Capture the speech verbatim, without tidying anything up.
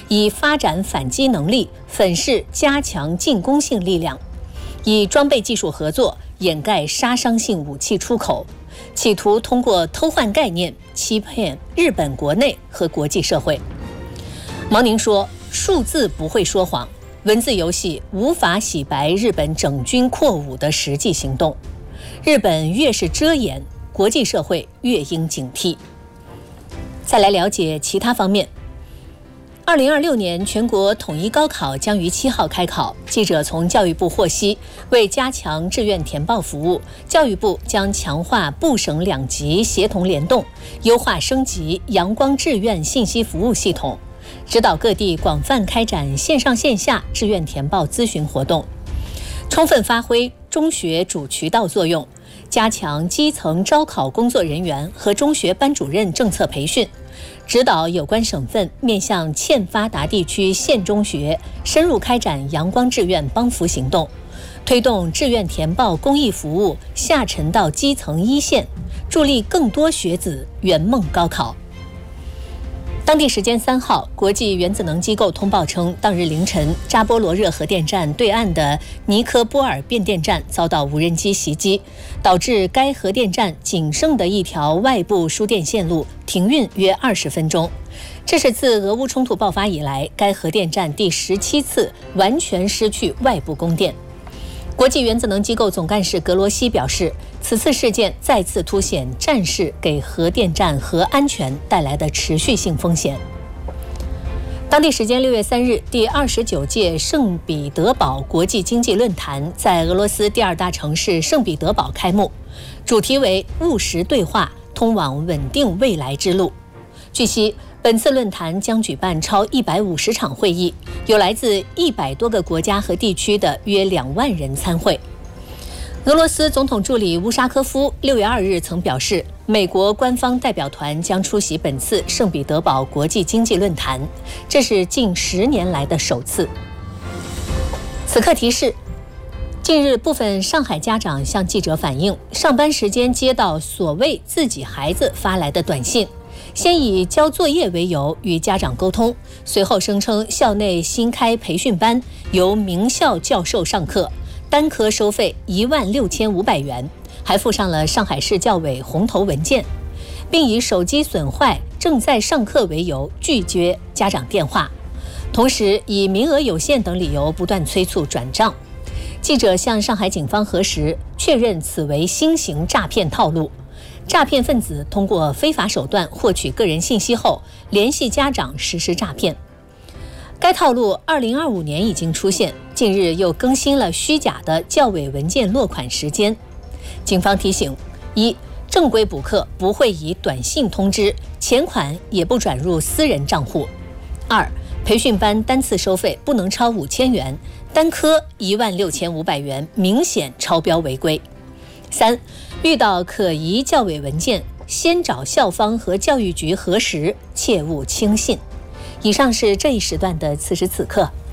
以发展反击能力，粉饰加强进攻性力量，以装备技术合作掩盖杀伤性武器出口，企图通过偷换概念欺骗日本国内和国际社会。毛宁说，数字不会说谎，文字游戏无法洗白日本整军扩武的实际行动。日本越是遮掩，国际社会越应警惕。再来了解其他方面。二零二六年全国统一高考将于七号开考。记者从教育部获悉，为加强志愿填报服务，教育部将强化部省两级协同联动，优化升级阳光志愿信息服务系统，指导各地广泛开展线上线下志愿填报咨询活动，充分发挥中学主渠道作用，加强基层招考工作人员和中学班主任政策培训，指导有关省份面向欠发达地区县中学深入开展阳光志愿帮扶行动，推动志愿填报公益服务下沉到基层一线，助力更多学子圆梦高考。当地时间三号，国际原子能机构通报称，当日凌晨，扎波罗热核电站对岸的尼科波尔变电站遭到无人机袭击，导致该核电站仅剩的一条外部输电线路停运约二十分钟。这是自俄乌冲突爆发以来，该核电站第十七次完全失去外部供电。国际原子能机构总干事格罗西表示，此次事件再次凸显战事给核电站核安全带来的持续性风险。当地时间六月三日，第二十九届圣彼得堡国际经济论坛在俄罗斯第二大城市圣彼得堡开幕，主题为务实对话，通往稳定未来之路。据悉，本次论坛将举办超一百五十场会议，有来自一百多个国家和地区的约两万人参会。俄罗斯总统助理乌沙科夫六月二日曾表示，美国官方代表团将出席本次圣彼得堡国际经济论坛，这是近十年来的首次。此刻提示，近日部分上海家长向记者反映，上班时间接到所谓自己孩子发来的短信，先以交作业为由与家长沟通，随后声称校内新开培训班，由名校教授上课，单科收费一万六千五百元，还附上了上海市教委红头文件，并以手机损坏、正在上课为由拒绝家长电话，同时以名额有限等理由不断催促转账。记者向上海警方核实，确认此为新型诈骗套路。诈骗分子通过非法手段获取个人信息后，联系家长实施诈骗。该套路二零二五年已经出现，近日又更新了虚假的教委文件落款时间。警方提醒：一、正规补课不会以短信通知，钱款也不转入私人账户；二、培训班单次收费不能超五千元，单科一万六千五百元，明显超标违规；三、遇到可疑教委文件，先找校方和教育局核实，切勿轻信。以上是这一时段的此时此刻。